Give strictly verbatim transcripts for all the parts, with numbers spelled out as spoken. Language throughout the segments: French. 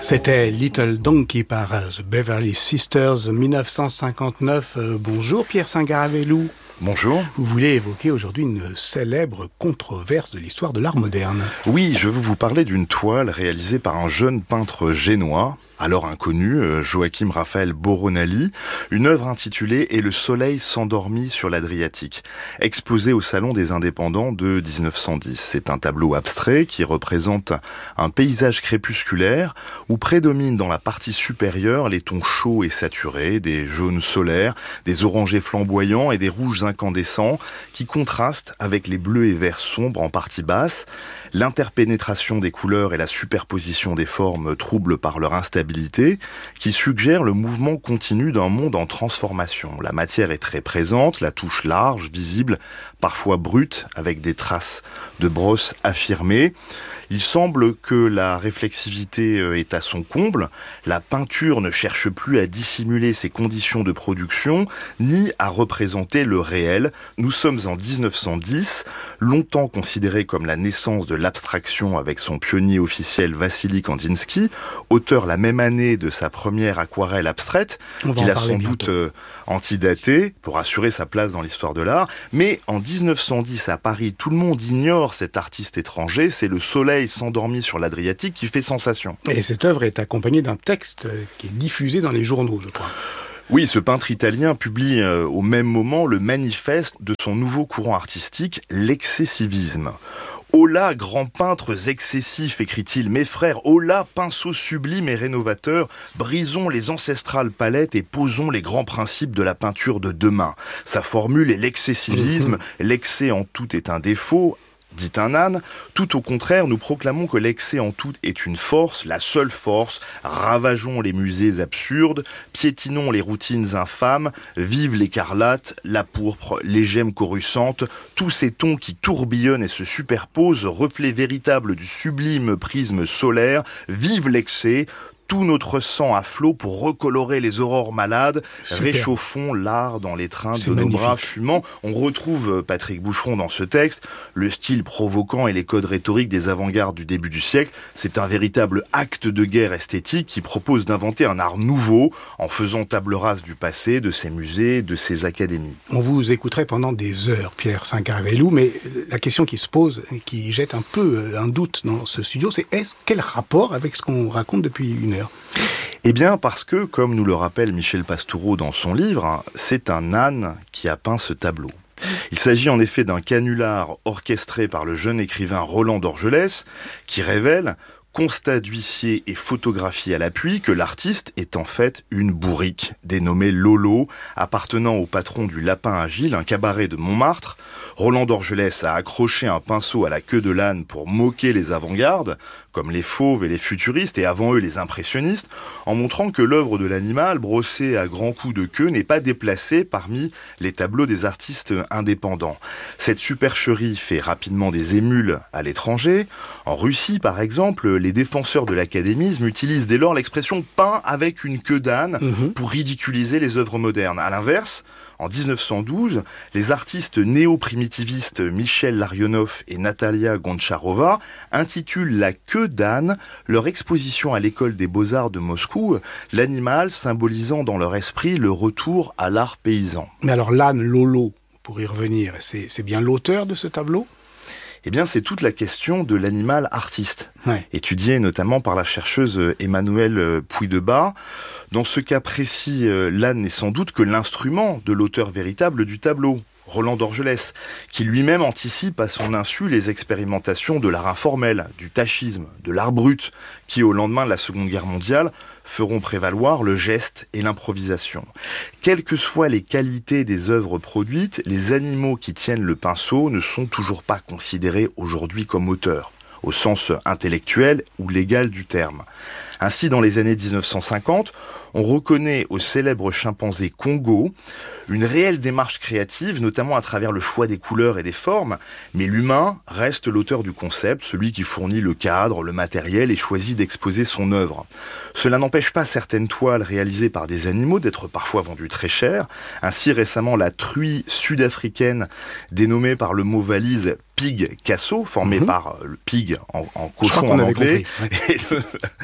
C'était Little Donkey par The Beverly Sisters, dix-neuf cent cinquante-neuf. Euh, bonjour Pierre Singaravelou. Bonjour. Vous voulez évoquer aujourd'hui une célèbre controverse de l'histoire de l'art moderne. Oui, je veux vous parler d'une toile réalisée par un jeune peintre génois, alors inconnu, Joachim Raphaël Boronali, une œuvre intitulée « Et le soleil s'endormit sur l'Adriatique », exposée au Salon des Indépendants de dix-neuf cent dix. C'est un tableau abstrait qui représente un paysage crépusculaire où prédominent dans la partie supérieure les tons chauds et saturés, des jaunes solaires, des orangés flamboyants et des rouges incandescents qui contrastent avec les bleus et verts sombres en partie basse. L'interpénétration des couleurs et la superposition des formes troublent par leur instabilité, qui suggère le mouvement continu d'un monde en transformation. La matière est très présente, la touche large, visible, parfois brute, avec des traces de brosse affirmées. Il semble que la réflexivité est à son comble. La peinture ne cherche plus à dissimuler ses conditions de production, ni à représenter le réel. Nous sommes en dix-neuf cent dix, longtemps considéré comme la naissance de l'abstraction avec son pionnier officiel Vassili Kandinsky, auteur la même année de sa première aquarelle abstraite, qu'il a sans bientôt. doute euh, antidatée pour assurer sa place dans l'histoire de l'art. Mais en dix-neuf cent dix, à Paris, tout le monde ignore cet artiste étranger. C'est le soleil s'endormit sur l'Adriatique qui fait sensation. Et cette œuvre est accompagnée d'un texte qui est diffusé dans les journaux, je crois. Oui, ce peintre italien publie euh, au même moment le manifeste de son nouveau courant artistique, l'excessivisme. « Hola, grands peintres excessifs », écrit-il, « mes frères, hola, pinceaux sublimes et rénovateurs, brisons les ancestrales palettes et posons les grands principes de la peinture de demain. » Sa formule est l'excessivisme, mmh. l'excès en tout est un défaut, dit un âne. Tout au contraire, nous proclamons que l'excès en tout est une force, la seule force. Ravageons les musées absurdes, piétinons les routines infâmes, vive l'écarlate, la pourpre, les gemmes coruscantes, tous ces tons qui tourbillonnent et se superposent, reflets véritables du sublime prisme solaire, vive l'excès. Tout notre sang à flot pour recolorer les aurores malades. Super. Réchauffons l'art dans les trains C'est de magnifique. Nos bras fumants. On retrouve Patrick Boucheron dans ce texte, le style provoquant et les codes rhétoriques des avant-gardes du début du siècle. C'est un véritable acte de guerre esthétique qui propose d'inventer un art nouveau en faisant table rase du passé, de ses musées, de ses académies. On vous écouterait pendant des heures, Pierre Singaravelou, mais la question qui se pose, qui jette un peu un doute dans ce studio, c'est est-ce quel rapport avec ce qu'on raconte depuis une heure ? Eh bien parce que, comme nous le rappelle Michel Pastoureau dans son livre, c'est un âne qui a peint ce tableau. Il s'agit en effet d'un canular orchestré par le jeune écrivain Roland d'Orgelès qui révèle, constat d'huissier et photographie à l'appui, que l'artiste est en fait une bourrique dénommée Lolo, appartenant au patron du Lapin Agile, un cabaret de Montmartre. Roland d'Orgelès a accroché un pinceau à la queue de l'âne pour moquer les avant-gardes, comme les fauves et les futuristes, et avant eux les impressionnistes, en montrant que l'œuvre de l'animal, brossée à grands coups de queue, n'est pas déplacée parmi les tableaux des artistes indépendants. Cette supercherie fait rapidement des émules à l'étranger. En Russie, par exemple, les défenseurs de l'académisme utilisent dès lors l'expression « peint avec une queue d'âne » mmh. pour ridiculiser les œuvres modernes. À l'inverse, en dix-neuf cent douze, les artistes néo-primitivistes Michel Larionov et Natalia Goncharova intitulent La queue d'âne leur exposition à l'école des beaux-arts de Moscou, l'animal symbolisant dans leur esprit le retour à l'art paysan. Mais alors l'âne Lolo, pour y revenir, c'est, c'est bien l'auteur de ce tableau ? Eh bien, c'est toute la question de l'animal artiste, ouais. étudiée notamment par la chercheuse Emmanuelle Puydebas. Dans ce cas précis, l'âne n'est sans doute que l'instrument de l'auteur véritable du tableau, Roland d'Orgelès, qui lui-même anticipe à son insu les expérimentations de l'art informel, du tachisme, de l'art brut, qui, au lendemain de la Seconde Guerre mondiale, feront prévaloir le geste et l'improvisation. Quelles que soient les qualités des œuvres produites, les animaux qui tiennent le pinceau ne sont toujours pas considérés aujourd'hui comme auteurs, au sens intellectuel ou légal du terme. Ainsi, dans les années dix-neuf cent cinquante, on reconnaît au célèbre chimpanzé Congo une réelle démarche créative, notamment à travers le choix des couleurs et des formes, mais l'humain reste l'auteur du concept, celui qui fournit le cadre, le matériel et choisit d'exposer son œuvre. Cela n'empêche pas certaines toiles réalisées par des animaux d'être parfois vendues très cher. Ainsi, récemment, la truie sud-africaine, dénommée par le mot valise Pig Casso, formée mmh. par le pig en, en cochon en anglais, et, le, et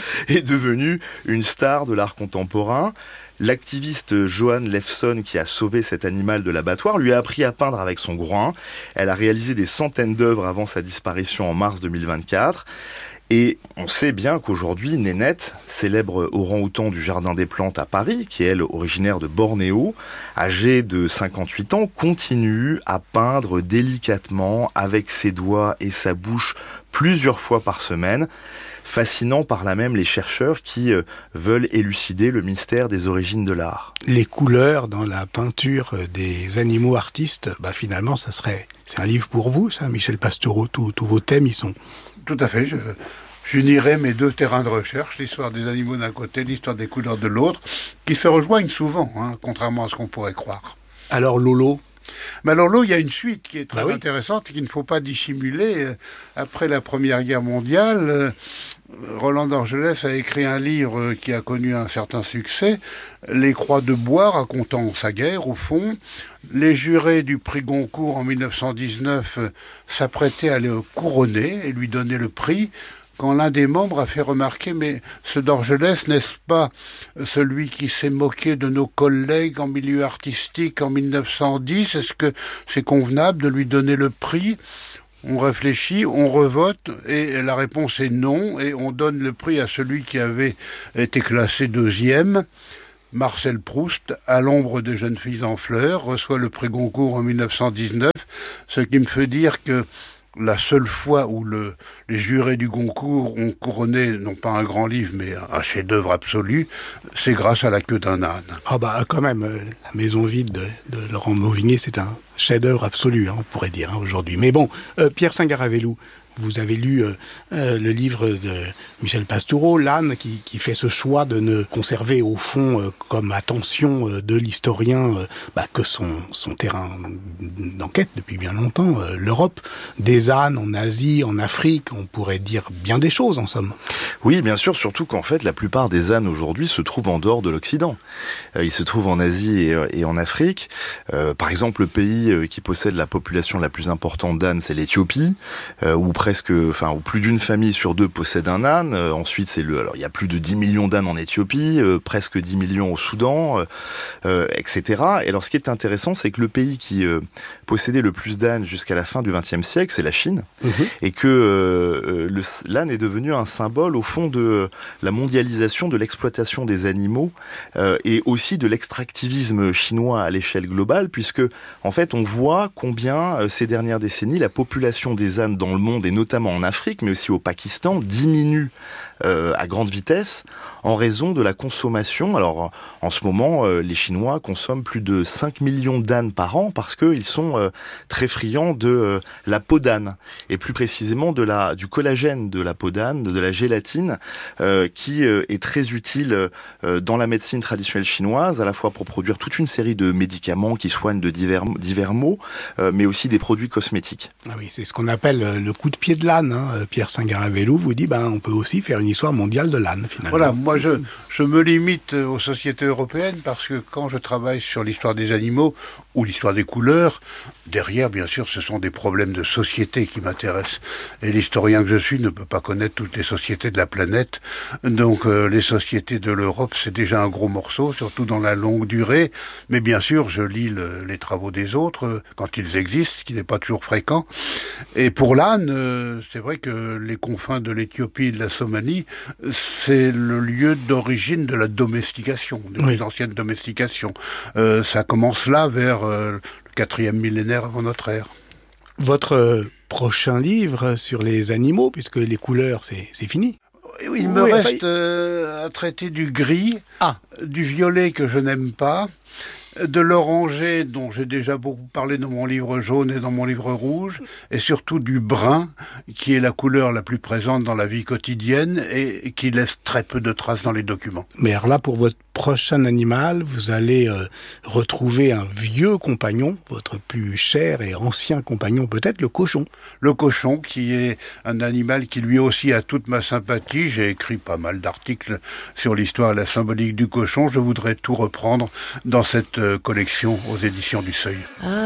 est devenu une star de l'art contemporain. L'activiste Johan Lefson, qui a sauvé cet animal de l'abattoir, lui a appris à peindre avec son groin. Elle a réalisé des centaines d'œuvres avant sa disparition en mars deux mille vingt-quatre. Et on sait bien qu'aujourd'hui, Nénette, célèbre orang-outan du Jardin des Plantes à Paris, qui est elle originaire de Bornéo, âgée de cinquante-huit ans, continue à peindre délicatement avec ses doigts et sa bouche plusieurs fois par semaine, fascinant par là même les chercheurs qui euh, veulent élucider le mystère des origines de l'art. Les couleurs dans la peinture des animaux artistes, bah finalement, ça serait, c'est un livre pour vous, ça, Michel Pastoureau. Tous, tous vos thèmes, ils sont... Tout à fait. Je, j'unirais mes deux terrains de recherche, l'histoire des animaux d'un côté, l'histoire des couleurs de l'autre, qui se rejoignent souvent, hein, contrairement à ce qu'on pourrait croire. Alors Lolo? Mais alors là, il y a une suite qui est très bah oui. intéressante et qu'il ne faut pas dissimuler. Après la Première Guerre mondiale, Roland d'Orgelès a écrit un livre qui a connu un certain succès, Les Croix de bois, racontant sa guerre au fond. Les jurés du prix Goncourt en mille neuf cent dix-neuf s'apprêtaient à le couronner et lui donner le prix, quand l'un des membres a fait remarquer « Mais ce d'Orgelès, n'est-ce pas celui qui s'est moqué de nos collègues en milieu artistique en mille neuf cent dix? Est-ce que c'est convenable de lui donner le prix ?» On réfléchit, on revote, et la réponse est non, et on donne le prix à celui qui avait été classé deuxième. Marcel Proust, à l'ombre des jeunes filles en fleurs, reçoit le prix Goncourt en mille neuf cent dix-neuf, ce qui me fait dire que la seule fois où le, les jurés du Goncourt ont couronné, non pas un grand livre, mais un chef-d'œuvre absolu, c'est grâce à La queue d'un âne. Ah bah quand même, euh, La maison vide de, de Laurent Mauvigné, c'est un chef-d'œuvre absolu, hein, on pourrait dire, hein, aujourd'hui. Mais bon, euh, Pierre Singaravelou, vous avez lu euh, euh, le livre de Michel Pastoureau, L'âne, qui, qui fait ce choix de ne conserver au fond euh, comme attention euh, de l'historien euh, bah, que son, son terrain d'enquête depuis bien longtemps, euh, l'Europe, des ânes en Asie, en Afrique, on pourrait dire bien des choses en somme. Oui, bien sûr, surtout qu'en fait la plupart des ânes aujourd'hui se trouvent en dehors de l'Occident. Euh, ils se trouvent en Asie et, et en Afrique. Euh, par exemple, le pays euh, qui possède la population la plus importante d'ânes, c'est l'Éthiopie, euh, où presque, enfin, où plus d'une famille sur deux possède un âne. Euh, ensuite, c'est le, alors il y a plus de dix millions d'ânes en Éthiopie, euh, presque dix millions au Soudan, euh, euh, et cetera. Et alors, ce qui est intéressant, c'est que le pays qui euh, possédait le plus d'ânes jusqu'à la fin du vingtième siècle, c'est la Chine, mmh. et que euh, le, l'âne est devenu un symbole au fond de euh, la mondialisation de l'exploitation des animaux euh, et aussi de l'extractivisme chinois à l'échelle globale, puisque en fait, on voit combien euh, ces dernières décennies la population des ânes dans le monde, et notamment en Afrique, mais aussi au Pakistan, diminue euh, à grande vitesse en raison de la consommation. Alors, en ce moment, euh, les Chinois consomment plus de cinq millions d'ânes par an parce qu'ils sont euh, très friands de euh, la peau d'âne, et plus précisément de la, du collagène de la peau d'âne, de la gélatine, euh, qui euh, est très utile euh, dans la médecine traditionnelle chinoise, à la fois pour produire toute une série de médicaments qui soignent de divers, divers maux, euh, mais aussi des produits cosmétiques. Ah oui, c'est ce qu'on appelle euh, le coup de pied de l'âne. Hein. Pierre Singaravelou vous dit, ben, on peut aussi faire une histoire mondiale de l'âne, finalement. Voilà, moi je, je me limite aux sociétés européennes parce que quand je travaille sur l'histoire des animaux ou l'histoire des couleurs, derrière, bien sûr, ce sont des problèmes de société qui m'intéressent. Et l'historien que je suis ne peut pas connaître toutes les sociétés de la planète. Donc euh, les sociétés de l'Europe, c'est déjà un gros morceau, surtout dans la longue durée. Mais bien sûr, je lis le, les travaux des autres euh, quand ils existent, ce qui n'est pas toujours fréquent. Et pour l'âne, euh, c'est vrai que les confins de l'Éthiopie et de la Somalie, c'est le lieu d'origine de la domestication, de oui. l'ancienne domestication. Euh, ça commence là, vers euh, le quatrième millénaire avant notre ère. Votre euh, prochain livre sur les animaux, puisque les couleurs, c'est, c'est fini. Oui, il me oui, reste enfin... euh, à traiter du gris, ah. du violet que je n'aime pas, de l'oranger dont j'ai déjà beaucoup parlé dans mon livre jaune et dans mon livre rouge, et surtout du brun, qui est la couleur la plus présente dans la vie quotidienne et qui laisse très peu de traces dans les documents. Mais alors là, pour votre prochain animal, vous allez euh, retrouver un vieux compagnon, votre plus cher et ancien compagnon peut-être, le cochon. Le cochon, qui est un animal qui lui aussi a toute ma sympathie. J'ai écrit pas mal d'articles sur l'histoire et la symbolique du cochon. Je voudrais tout reprendre dans cette collection aux éditions du Seuil.